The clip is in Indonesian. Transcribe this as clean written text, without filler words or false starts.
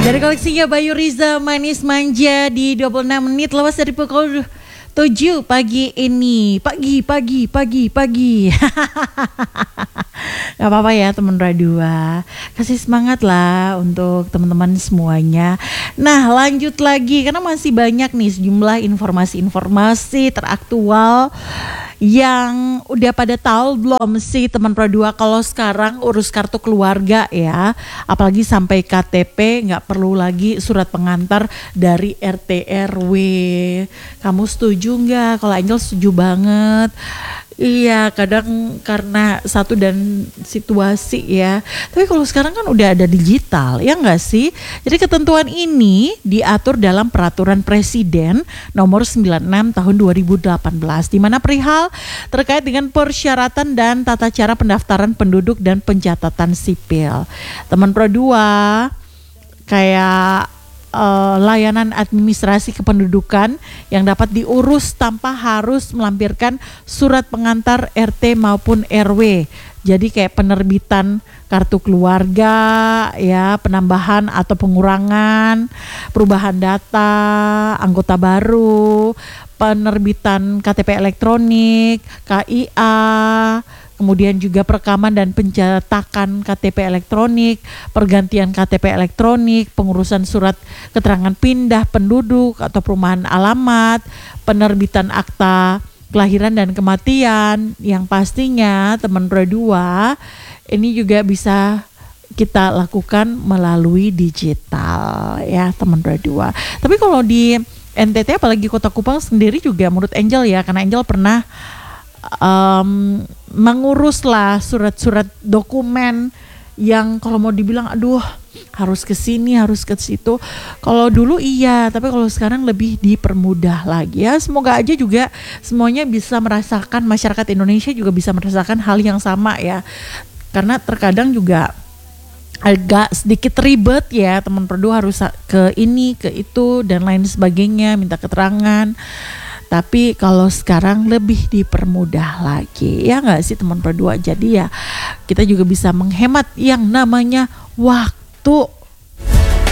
Dari koleksinya Bayu Riza Manis Manja di 26 menit lepas dari pukul 7 pagi ini. Pagi. Gak apa-apa ya teman Radua. Kasih semangat lah untuk teman-teman semuanya. Nah lanjut lagi karena masih banyak nih sejumlah informasi-informasi teraktual yang udah pada tahu belum sih teman Radua kalau sekarang urus kartu keluarga ya. Apalagi sampai KTP nggak perlu lagi surat pengantar dari RT RW. Kamu setuju nggak? Kalau Angel setuju banget. Iya, kadang karena satu dan situasi ya. Tapi kalau sekarang kan udah ada digital, ya nggak sih? Jadi ketentuan ini diatur dalam Peraturan Presiden Nomor 96 Tahun 2018, di mana perihal terkait dengan persyaratan dan tata cara pendaftaran penduduk dan pencatatan sipil. Teman Pro 2 kayak layanan administrasi kependudukan yang dapat diurus tanpa harus melampirkan surat pengantar RT maupun RW. Jadi kayak penerbitan kartu keluarga ya, penambahan atau pengurangan, perubahan data, anggota baru, penerbitan KTP elektronik, KIA, kemudian juga perekaman dan pencetakan KTP elektronik, pergantian KTP elektronik, pengurusan surat keterangan pindah penduduk atau perumahan alamat, penerbitan akta kelahiran dan kematian, yang pastinya teman Pro 2 ini juga bisa kita lakukan melalui digital ya teman Pro 2. Tapi kalau di NTT apalagi Kota Kupang sendiri juga menurut Angel ya, karena Angel pernah mengurus lah surat-surat dokumen yang kalau mau dibilang aduh harus ke sini harus ke situ. Kalau dulu iya, tapi kalau sekarang lebih dipermudah lagi ya. Semoga aja juga semuanya bisa merasakan, masyarakat Indonesia juga bisa merasakan hal yang sama ya. Karena terkadang juga agak sedikit ribet ya, teman Perdu harus ke ini ke itu dan lain sebagainya, minta keterangan. Tapi kalau sekarang lebih dipermudah lagi, ya nggak sih teman berdua. Jadi ya kita juga bisa menghemat yang namanya waktu.